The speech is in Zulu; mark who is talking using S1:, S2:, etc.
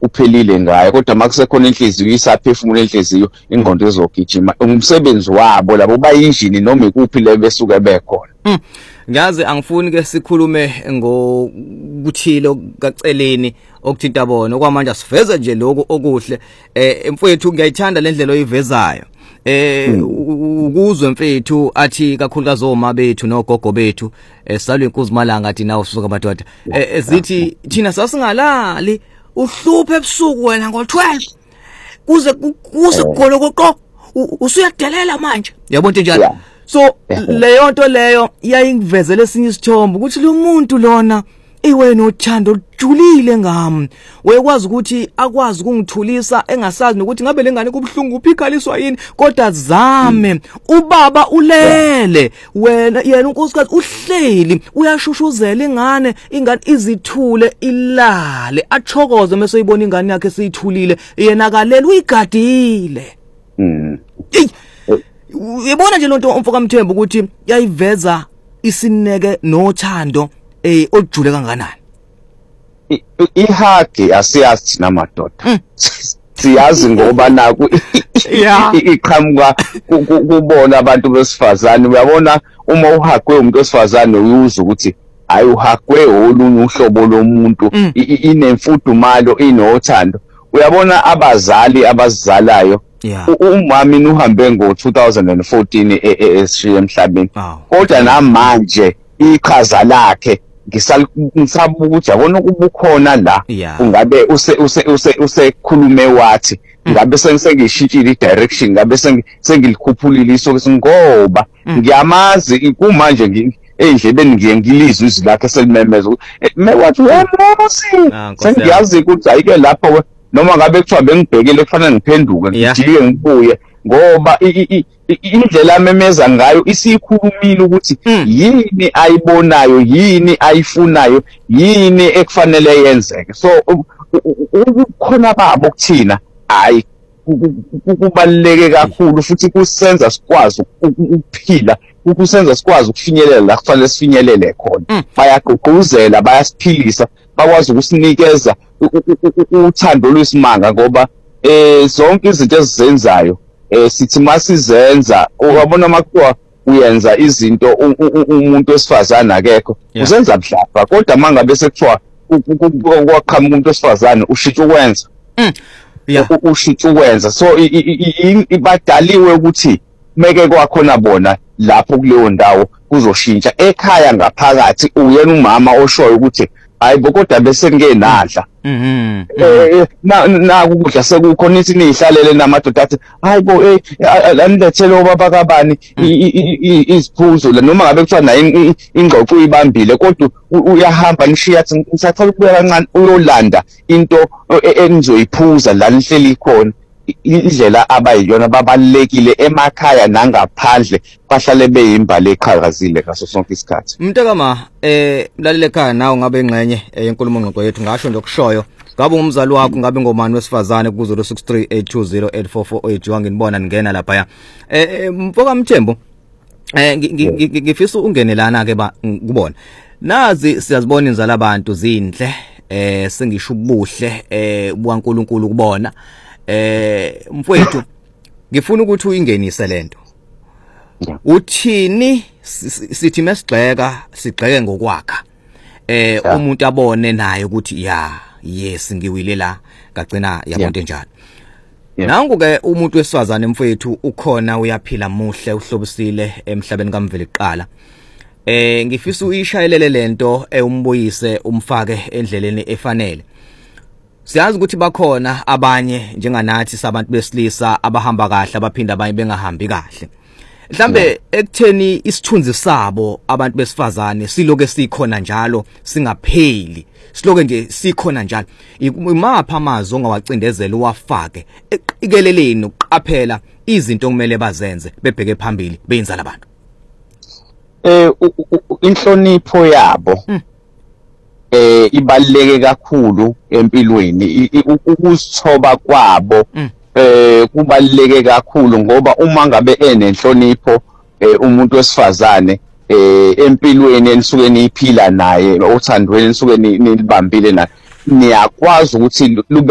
S1: uphelile ngayo kodwa makusekhona inhliziyo isaphefumula inhliziyo ingqondo izogijima umsebenzi wabo labo bayinjini noma ikuphi le besuke bekhona.
S2: Ngiyazi angifuni ke sikhulume ngokuthilo kaceleni okuthinta bona okwamanje asiveze nje lokho okuhle mfowethu ngiyayithanda lendlela oyivezayo ukuzwe mfethu athi kakhulukazi oma bethu nogogo bethu salwe inkuzi malanga athi nawo suka madoda zithi thina sasingalali uhluphe ebusuku wena ngo12 kuze golokoko usuyadelela manje yabona njalo so leyo nto leyo iyayingivezela esinye isithombe ukuthi lo muntu lona iwena uthando ojulile ngami wekwazi ukuthi akwazi ukungithulisa engasazi nokuthi ngabe lengane kubhlungu uphikaliswa yini kodwa zame ubaba ulele wena yena unkosikazi uhleli uyashushuzela ingane izithule ilale achokoze mase uyibona ingane yakhe seyithulile yena akalela uyigadile. Uyibona nje lonto umfoka Mthembu ukuthi yayiveza isineke nothando ojule kanganani.
S1: Ihagi asiyazi thina madoda. Siyazi ngoba naku iqhamuka kubona abantu besifazane uyabona uma uhagwe umuntu wesifazane uyuza ukuthi hayi uhagwe olunye uhlobo lomuntu inemfudumalo inothando uyabona abazali abazizalayo umami uhambe ngo2014 eshiya emhlabeni kodwa namanje iqhaza lakhe ngisabuka ukuthi yabona ukubukhona la ungabe usekhulume wathi ngabe sengishintshile i-direction ngabe sengilikhuphulile iso ngoba ngiyamazi kumanje endlebeni ngiye ngilizwe izwi lakhe selimemeza mewathi wemosi sengiyazi ukuthi ayike lapho noma ngabe kuthiwa bengibhekile kufanele ngiphenduke ngijike ngibuye ngoba indlela amemeza ngayo isikhulumile ukuthi yini ayibonayo yini ayifunayo yini ekufanele yenzeke so ukukhona babo kuthina hayi kubaluleke kakhulu futhi kusenza sikwazi ukuphila ukusenza sikwazi ukufinyelela la kufanele sifinyelele khona bayagqugquzela bayasiphilisa bakwazi ukusinikeza uthando lwesimanga ngoba zonke izinto ezizenzayo sithi masizenza uyabona makuthiwa uyenza izinto umuntu wesifazana akekho usenza mhlaba kodwa mangabe sekuthiwa kwaqhamuka umuntu wesifazane ushintsha ukwenza ushintsha ukwenza so ibadaliwe ukuthi meke kwakhona bona lapho kuleyo ndawo kuzoshintsha ekhaya ngaphakathi uyena umama oshoyo ukuthi hayibo kodwa bese ngenadla na ukudla sekukhona ithi nihlalele namadoda athi hayibo anilethele obaba kabani iziphuzo noma ngabe kuthiwa nayo ingxoxo uyibambile kodwa uyahamba nishiya athi ngisacela ukubuya kancane uyolanda into enizoyiphuza la nihleli khona indlela abayiyona babalekile emakhaya nangaphandle bahlale beyimbali eqhakazile ngaso sonke isikhathi.
S2: Mntakama mlalele ekhaya nawe ngabe ingxenye yenkulumo ngqoqo yethu ngasho nje okushoyo ngabe ngumzali wakho ngabe ngomani wesifazane ku 0638208448 wanginibona ngena lapha ya mfoka Mthembu ngifisa ungenelana ke kubona nazi siyazibona inzala abantu zinhle sengisho ubuhle bukaNkulunkulu kubona mfowethu ngifuna ukuthi uyingenise lento uthini sithi sigxeke ngokwakha umuntu abone naye ukuthi yes ngiwile la ngagcina yabonto enjalo nangu ke umuntu wesifazane mfowethu ukhona uyaphila muhle uhlobisile emhlabeni kaMveli kuqala ngifisa uyishayelele lento umbuyise umfake endleleni efanele. Siyazi ukuthi bakhona abanye njenganathi sabantu besilisa abahamba kahle abaphinda abanye bengahambi kahle. Mhlambe ekutheni isithunzi sabo abantu besifazane siloke sikhona njalo singapheli. Siloke nje sikhona njalo. Imapha amazwi ongawacindezela uwafake eqikeleleni uqaphela izinto kumele bazenze bebheke phambili beyinzala abantu.
S1: Inhlonipho yabo ibaluleke kakhulu empilweni ukuzithoba kwabo kubaluleke kakhulu ngoba uma ngabe enenhlonipho umuntu wesifazane empilweni enisuke niphila naye othandweni enisuke nilibambile naye niyakwazi ukuthi